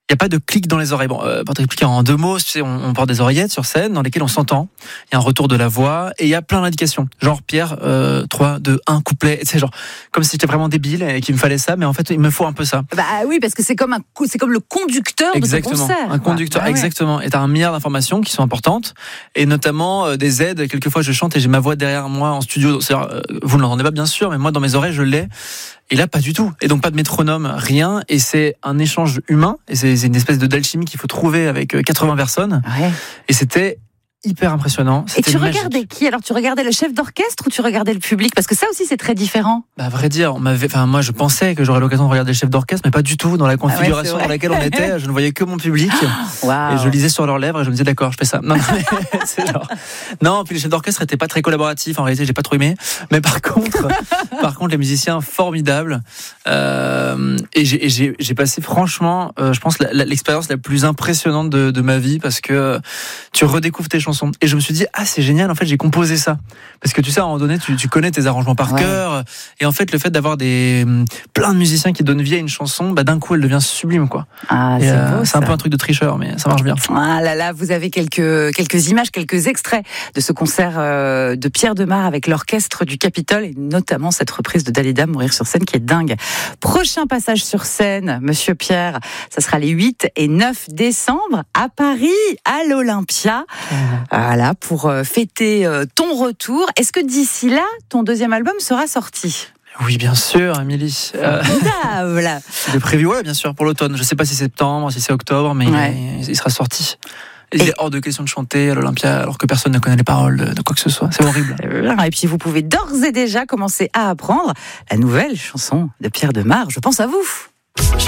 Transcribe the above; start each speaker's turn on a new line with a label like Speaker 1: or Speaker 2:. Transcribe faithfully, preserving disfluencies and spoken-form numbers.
Speaker 1: Il n'y a pas de clic dans les oreilles. Bon, euh, pour t'expliquer en deux mots, tu sais, on, on porte des oreillettes sur scène dans lesquelles on s'entend. Il y a un retour de la voix et il y a plein d'indications. Genre, Pierre, euh, trois, deux, un, couplet. C'est genre, comme si j'étais vraiment débile et qu'il me fallait ça, mais en fait, il me faut un peu ça.
Speaker 2: Bah oui, parce que c'est comme, un, c'est comme le conducteur
Speaker 1: exactement,
Speaker 2: de ce concert.
Speaker 1: Un conducteur,
Speaker 2: bah ouais.
Speaker 1: exactement. Et t'as un milliard d'informations qui sont importantes et notamment euh, des aides. Quelquefois, je chante et j'ai ma voix derrière moi en studio. C'est-à-dire, euh, vous ne l'entendez pas, bien sûr, mais moi, dans mes oreilles, je l'ai. Et là, pas du tout. Et donc, pas de métronome, rien. Et c'est un échange humain. Et c'est, c'est une espèce de d'alchimie qu'il faut trouver avec quatre-vingts personnes.
Speaker 2: Ouais.
Speaker 1: Et c'était hyper impressionnant. C'était
Speaker 2: et tu
Speaker 1: magique.
Speaker 2: regardais qui? Alors, tu regardais le chef d'orchestre ou tu regardais le public? Parce que ça aussi, c'est très différent.
Speaker 1: Bah, à vrai dire, on m'avait, enfin, moi, je pensais que j'aurais l'occasion de regarder le chef d'orchestre, mais pas du tout. Dans la configuration ah ouais, dans laquelle on était, je ne voyais que mon public.
Speaker 2: Wow.
Speaker 1: Et je lisais sur leurs lèvres et je me disais, d'accord, je fais ça. Non, mais, c'est genre... non, puis le chef d'orchestre était pas très collaboratif. En réalité, j'ai pas trop aimé. Mais par contre, par contre, les musiciens formidables. Euh, et j'ai, et j'ai, j'ai passé, franchement, euh, je pense, la, la, l'expérience la plus impressionnante de, de ma vie parce que tu redécouvres tes chansons. Et je me suis dit, ah, c'est génial, en fait, j'ai composé ça. Parce que tu sais, à un moment donné, tu, tu connais tes arrangements par ouais. cœur. Et en fait, le fait d'avoir des, plein de musiciens qui donnent vie à une chanson, bah, d'un coup, elle devient sublime, quoi.
Speaker 2: Ah,
Speaker 1: et,
Speaker 2: c'est
Speaker 1: euh,
Speaker 2: beau,
Speaker 1: c'est un peu un truc de tricheur, mais ça marche bien.
Speaker 2: Ah là là, vous avez quelques, quelques images, quelques extraits de ce concert euh, de Pierre Demar avec l'orchestre du Capitole et notamment cette reprise de Dalida, Mourir sur scène, qui est dingue. Prochain passage sur scène, Monsieur Pierre, ça sera les huit et neuf décembre à Paris, à l'Olympia. Mmh. Voilà, pour fêter ton retour. Est-ce que d'ici là, ton deuxième album sera sorti ?
Speaker 1: Oui, bien sûr, Amélie. Euh,
Speaker 2: voilà.
Speaker 1: Il est prévu, ouais, bien sûr, pour l'automne. Je ne sais pas si c'est septembre, si c'est octobre, mais ouais. il, il sera sorti. Il est hors de question de chanter à l'Olympia alors que personne ne connaît les paroles de, de quoi que ce soit. C'est horrible.
Speaker 2: Et puis vous pouvez d'ores et déjà commencer à apprendre la nouvelle chanson de Pierre Demar. Je pense à vous.